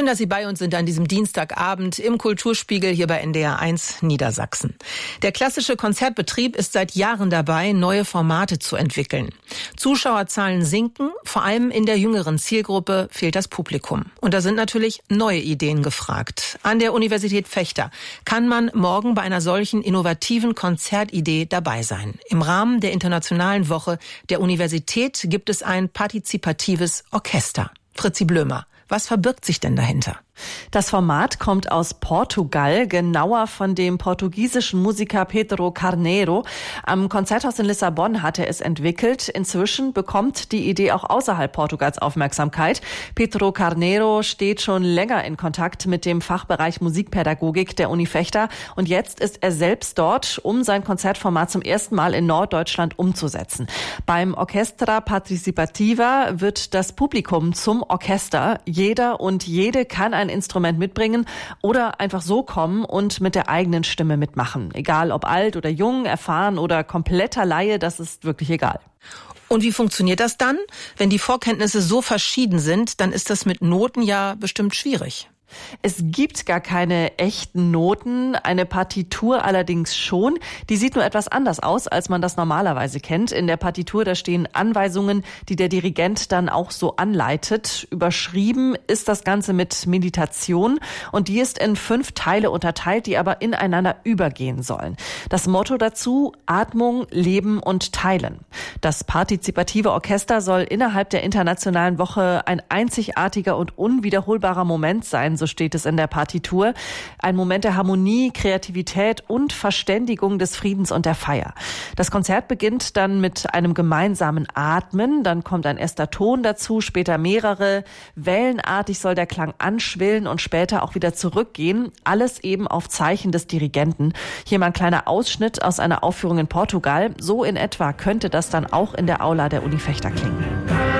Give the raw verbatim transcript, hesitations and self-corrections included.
Schön, dass Sie bei uns sind an diesem Dienstagabend im Kulturspiegel hier bei N D R eins Niedersachsen. Der klassische Konzertbetrieb ist seit Jahren dabei, neue Formate zu entwickeln. Zuschauerzahlen sinken, vor allem in der jüngeren Zielgruppe fehlt das Publikum. Und da sind natürlich neue Ideen gefragt. An der Universität Vechta kann man morgen bei einer solchen innovativen Konzertidee dabei sein. Im Rahmen der Internationalen Woche der Universität gibt es ein partizipatives Orchester. Fritzi Blömer. Was verbirgt sich denn dahinter? Das Format kommt aus Portugal, genauer von dem portugiesischen Musiker Pedro Carneiro. Am Konzerthaus in Lissabon hat er es entwickelt. Inzwischen bekommt die Idee auch außerhalb Portugals Aufmerksamkeit. Pedro Carneiro steht schon länger in Kontakt mit dem Fachbereich Musikpädagogik der Uni Vechta und jetzt ist er selbst dort, um sein Konzertformat zum ersten Mal in Norddeutschland umzusetzen. Beim Orchestra Participativa wird das Publikum zum Orchester. Jeder und jede kann ein Instrument mitbringen oder einfach so kommen und mit der eigenen Stimme mitmachen. Egal ob alt oder jung, erfahren oder kompletter Laie, das ist wirklich egal. Und wie funktioniert das dann? Wenn die Vorkenntnisse so verschieden sind, dann ist das mit Noten ja bestimmt schwierig. Es gibt gar keine echten Noten, eine Partitur allerdings schon. Die sieht nur etwas anders aus, als man das normalerweise kennt. In der Partitur, da stehen Anweisungen, die der Dirigent dann auch so anleitet. Überschrieben ist das Ganze mit Meditation und die ist in fünf Teile unterteilt, die aber ineinander übergehen sollen. Das Motto dazu: Atmung, Leben und Teilen. Das partizipative Orchester soll innerhalb der Internationalen Woche ein einzigartiger und unwiederholbarer Moment sein, so steht es in der Partitur. Ein Moment der Harmonie, Kreativität und Verständigung des Friedens und der Feier. Das Konzert beginnt dann mit einem gemeinsamen Atmen, dann kommt ein erster Ton dazu, später mehrere. Wellenartig soll der Klang anschwillen und später auch wieder zurückgehen. Alles eben auf Zeichen des Dirigenten. Hier mal ein kleiner Ausschnitt aus einer Aufführung in Portugal. So in etwa könnte das dann auch in der Aula der Uni Vechta klingen.